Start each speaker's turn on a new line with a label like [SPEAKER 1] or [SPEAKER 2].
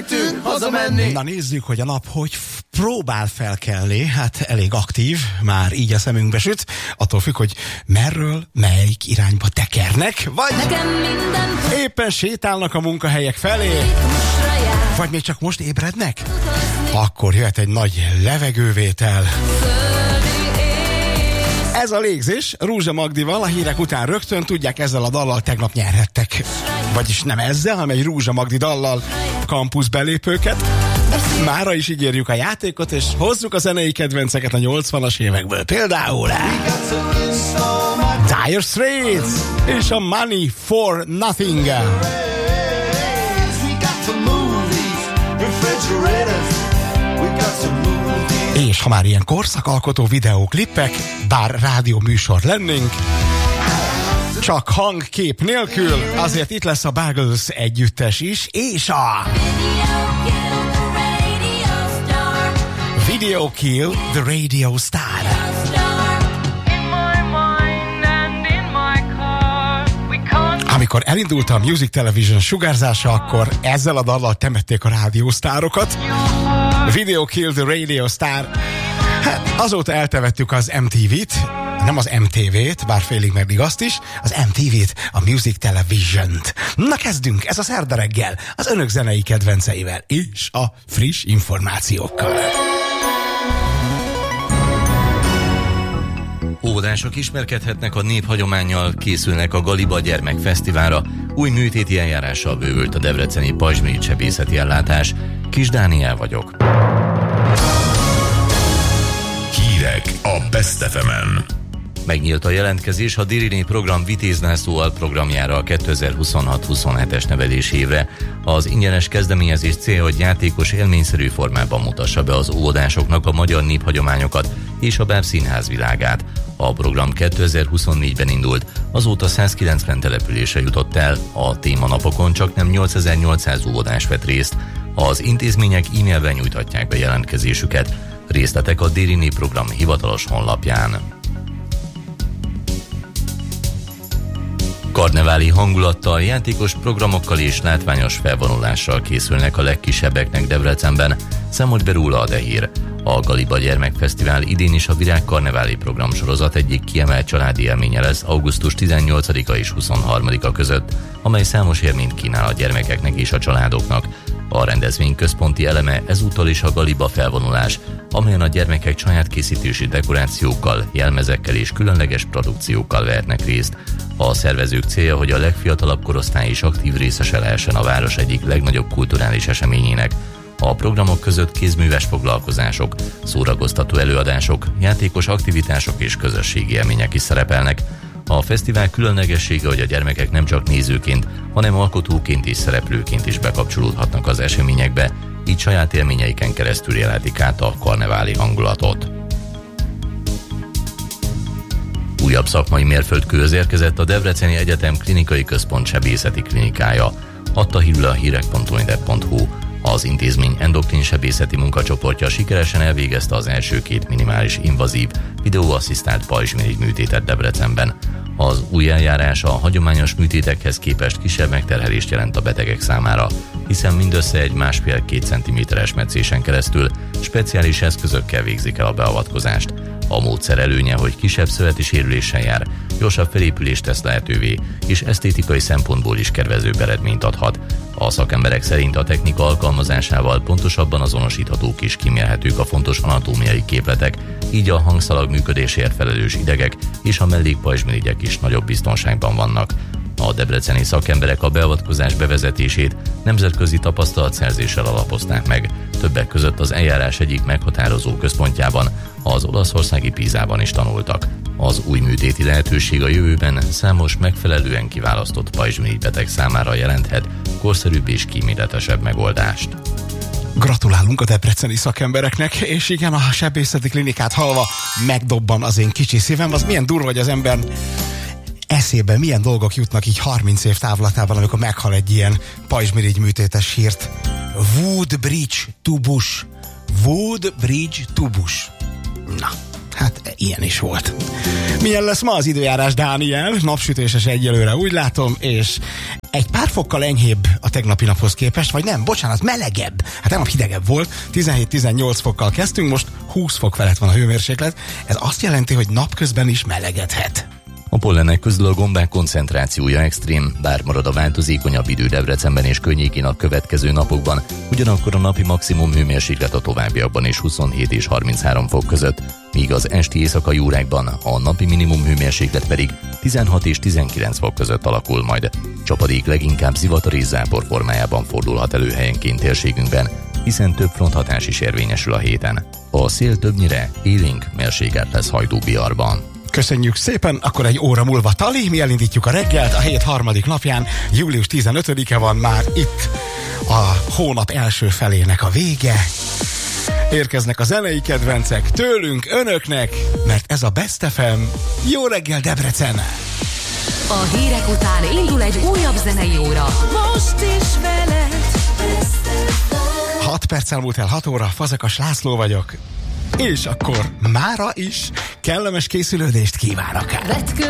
[SPEAKER 1] elfelejtünk hazamenni.
[SPEAKER 2] Na nézzük, hogy a nap hogy próbál felkelni. Hát elég aktív, már így a szemünkbe süt. Attól függ, hogy merről, melyik irányba tekernek, vagy éppen sétálnak a munkahelyek felé, vagy még csak most ébrednek. Akkor jöhet egy nagy levegővétel. Ez a légzés Rúzsa Magdival a hírek után rögtön, tudják, ezzel a dallal tegnap nyerhettek. Vagyis nem ezzel, hanem egy Rúzsa Magdi dallal kampusz belépőket. Mára is ígérjük a játékot, és hozzuk a zenei kedvenceket a 80-as évekből. Például Dire Straits és a Money for Nothing. És ha már ilyen korszakalkotó videóklippek, bár rádióműsor lennénk, csak hang, kép nélkül, azért itt lesz a Buggles együttes is, és a Video Kill the Radio Star. Amikor elindult a Music Television sugárzása, akkor ezzel a dallal temették a rádiósztárokat. Video Kill the Radio Star. Hát azóta eltevettük az MTV-t, nem az MTV-t, bár félig meddig azt is, az MTV-t, a Music Television-t. Na kezdünk, ez a szerda reggel, az önök zenei kedvenceivel és a friss információkkal.
[SPEAKER 3] Óvodások ismerkedhetnek a néphagyománnyal, készülnek a Galiba gyermekfesztiválra, új műtéti eljárással bővült a debreceni pajzsmirigy sebészeti ellátás. Kis Dániel vagyok.
[SPEAKER 4] Hírek a Best FM-en.
[SPEAKER 3] Megnyílt a jelentkezés a Diriné program Vitéz László alprogramjára a 2026-27-es nevelési évre. Az ingyenes kezdeményezés célja, hogy játékos élményszerű formában mutassa be az óvodásoknak a magyar néphagyományokat és a bábszínház világát. A program 2024-ben indult, azóta 190 településre jutott el, a témanapokon csaknem 8800 óvodás vett részt. Az intézmények e-mailben nyújthatják be jelentkezésüket. Részletek a Diriné program hivatalos honlapján. Karneváli hangulattal, játékos programokkal és látványos felvonulással készülnek a legkisebbeknek Debrecenben, számolt be róla a Dehír. A Galiba Gyermekfesztivál idén is a Virágkarneváli programsorozat egyik kiemelt családi élménye lesz augusztus 18-a és 23-a között, amely számos élményt kínál a gyermekeknek és a családoknak. A rendezvény központi eleme ezúttal is a Galiba felvonulás, amelyen a gyermekek saját készítésű dekorációkkal, jelmezekkel és különleges produkciókkal vehetnek részt. A szervezők célja, hogy a legfiatalabb korosztály is aktív részese lehessen a város egyik legnagyobb kulturális eseményének. A programok között kézműves foglalkozások, szórakoztató előadások, játékos aktivitások és közösségi élmények is szerepelnek. A fesztivál különlegessége, hogy a gyermekek nem csak nézőként, hanem alkotóként és szereplőként is bekapcsolódhatnak az eseményekbe, így saját élményeiken keresztül élhetik át a karneváli hangulatot. Újabb szakmai mérföldkőhöz érkezett a Debreceni Egyetem Klinikai Központ sebészeti klinikája, adta hírül a hírek.hu. Az intézmény endokrin sebészeti munkacsoportja sikeresen elvégezte az első 2 minimális invazív, videóasszisztált pajzsmirigy műtétet Debrecenben. Az új eljárás a hagyományos műtétekhez képest kisebb megterhelést jelent a betegek számára, hiszen mindössze egy 1,5-2 cm-es metszésen keresztül speciális eszközökkel végzik el a beavatkozást. A módszer előnye, hogy kisebb szöveti sérüléssel jár, gyorsabb felépülést tesz lehetővé, és esztétikai szempontból is kedvezőbb eredményt adhat. A szakemberek szerint a technika alkalmazásával pontosabban azonosíthatók és kimérhetők a fontos anatómiai képletek, így a hangszalag működésért felelős idegek és a mellékpajzsmirigyek is nagyobb biztonságban vannak. A debreceni szakemberek a beavatkozás bevezetését nemzetközi tapasztalatszerzéssel alapozták meg, többek között az eljárás egyik meghatározó központjában, az olaszországi Pízában is tanultak. Az új műtéti lehetőség a jövőben számos megfelelően kiválasztott pajzsmirigybeteg számára jelenthet korszerűbb és kíméletesebb megoldást.
[SPEAKER 2] Gratulálunk a debreceni szakembereknek, és igen, a sebészeti klinikát hallva megdobban az én kicsi szívem. Az milyen durva, hogy az ember eszébe milyen dolgok jutnak így 30 év távlatában, amikor meghal egy ilyen pajzsmirigy műtétes hírt. Woodbridge tubus. Woodbridge tubus. Na, Hát ilyen is volt. Milyen lesz ma az időjárás, Dániel? Napsütéses egyelőre, úgy látom, és egy pár fokkal enyhébb a tegnapi naphoz képest, vagy nem, bocsánat, melegebb. Hát tegnap hidegebb volt, 17-18 fokkal kezdtünk, most 20 fok felett van a hőmérséklet. Ez azt jelenti, hogy napközben is melegedhet.
[SPEAKER 3] A pollenek közül a gombák koncentrációja extrém, bár marad a változékonyabb idő Debrecenben és környékén a következő napokban, ugyanakkor a napi maximum hőmérséklet a továbbiakban is 27 és 33 fok között, míg az esti éjszakai órákban a napi minimum hőmérséklet pedig 16 és 19 fok között alakul majd. Csapadék leginkább zivatar és zápor formájában fordulhat elő helyenként térségünkben, hiszen több fronthatás is érvényesül a héten. A szél többnyire élénk mérsékelt lesz Hajdú-Biarban.
[SPEAKER 2] Köszönjük szépen, akkor egy óra múlva Tali, mi elindítjuk a reggelt, a hét harmadik napján, július 15-e van már itt, a hónap első felének a vége. Érkeznek a zenei kedvencek tőlünk, önöknek, mert ez a Best FM. Jó reggel, Debrecen!
[SPEAKER 1] A hírek után indul egy újabb zenei óra. Most is veled.
[SPEAKER 2] 6 perc elmúlt el 6 óra, Fazekas László vagyok. És akkor mára is kellemes készülődést kívánok el.